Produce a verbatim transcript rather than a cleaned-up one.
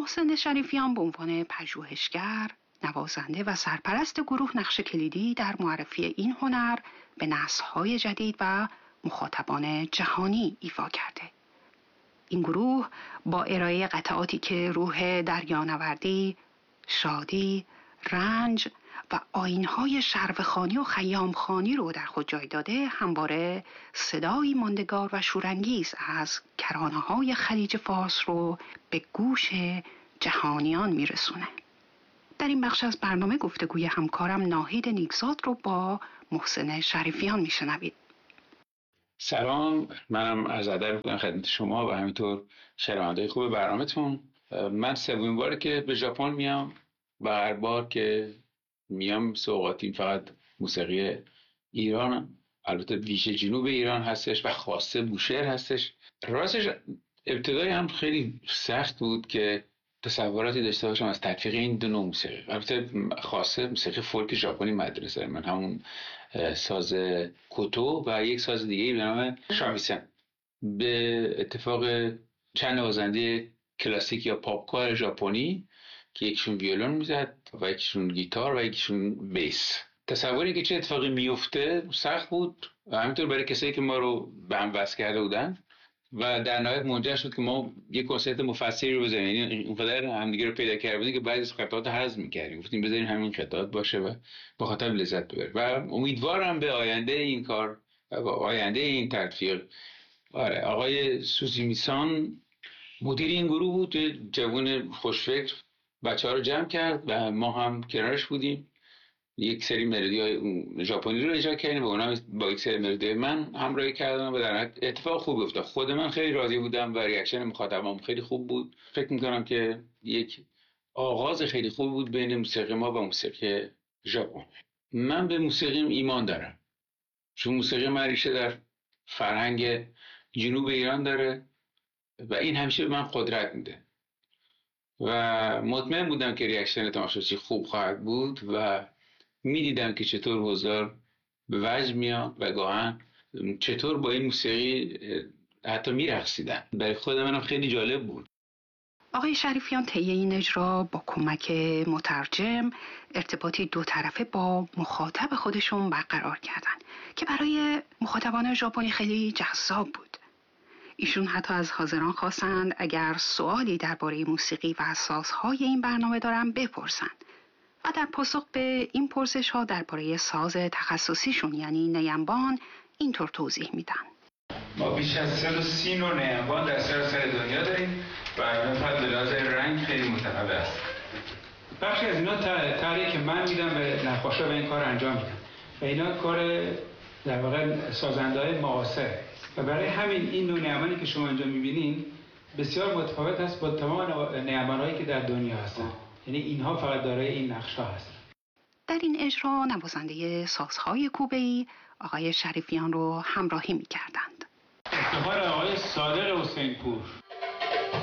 محسن شریفیان به عنوان پژوهشگر، نوازنده و سرپرست گروه نقش کلیدی در معرفی این هنر به نسل‌های جدید و مخاطبان جهانی ایفا کرده. این گروه با ارائه قطعاتی که روح دریانوردی، شادی، رنج و آیین‌های شروخوانی و خیامخوانی رو در خود جای داده، همواره صدایی ماندگار و شورانگیز از کرانه‌های خلیج فارس رو به گوش جهانیان میرسونه. در این بخش از برنامه گفتگوی همکارم ناهید نیکزاد رو با محسن شریفیان میشنوید. سلام، منم از ادب میکنم خدمت شما و همینطور شنونده‌های خوب برنامه‌تون. من سومین باره که به ژاپن میام و هر بار که میام سوغاتیم فقط موسیقی ایران، البته ویژه جنوب ایران هستش و خاصه بوشهر هستش. راستش ابتدای هم خیلی سخت بود که تصوراتی داشته باشم از تطبیق این دو نوع موسیقی. البته خاصه موسیقی فولک ژاپنی مدرسه من، همون ساز کوتو و یک ساز دیگه به نام شامیسن. به اتفاق چند نوازنده کلاسیک یا پاپکار ژاپنی که یکیشون ویولون میزد و یکیشون گیتار و یکیشون بیس، تصوری که چه اتفاقی میفته سخت بود و همینطور برای کسایی که ما رو به هم وصل کرده بودن و در نهایت منجر شد که ما یک کنسرت مفصلی رو بزنیم. یعنی اونقدر همدیگه رو پیدا کرده بودیم که بعضی از قطعات حذف می‌کردیم، گفتیم بذاریم همین قطعات باشه و با خاطر لذت ببریم و امیدوارم به آینده این کار و آینده این تلفیق. آره، آقای سوزیمیسان مدیر این گروه بود، جوان خوشفکر، بچه‌ها رو جمع کرد و ما هم کنارش بودیم. یک سری ملودی‌های ژاپنی رو اجرا کردیم و اونا با یک سری ملودی من همراهی کردن و در اتفاق خوب افتاد. خود من خیلی راضی بودم و ریاکشن مخاطبام خیلی خوب بود. فکر می‌کنم که یک آغاز خیلی خوب بود بین موسیقی ما و موسیقی ژاپن. من به موسیقیم ایمان دارم، چون موسیقی من ریشه در فرهنگ جنوب ایران داره و این همیشه به من قدرت میده و مطمئن بودم که ریاکشن تماشاچی خوب خواهد بود و میدیدم که چطور حضار به وجد میاد و گاهن چطور با این موسیقی حتی میرقصیدن. برای خود منم خیلی جالب بود. آقای شریفیان طی این اجرا با کمک مترجم ارتباطی دو طرفه با مخاطب خودشون برقرار کردن که برای مخاطبان ژاپنی خیلی جذاب بود. ایشون حتی از حاضران خواستند اگر سوالی درباره موسیقی و سازهای این برنامه دارن بپرسند و در پاسخ به این پرسش ها درباره ساز تخصصیشون یعنی نیمبان اینطور توضیح میدن. ما بیش از صد و سی نوع نیمبان در سراسر دنیا داریم و فقط به لحاظ رنگ خیلی متنوع است. بخشی از اینا طرحی که من میدم به نقاشا و این کار انجام میدم و اینا کار در واقع سازنده‌های معاصر و برای همین این نوع نیمبانی که شما اینجا میبینین بسیار متفاوت است با تمام نیمبان‌هایی که در دنیا هستن. یعنی اینها فقط دارای این نقش‌ها هستن. در این اجرا نوازنده سازهای کوبه‌ای آقای شریفیان رو همراهی می‌کردند. افتخار آقای صادق حسین پور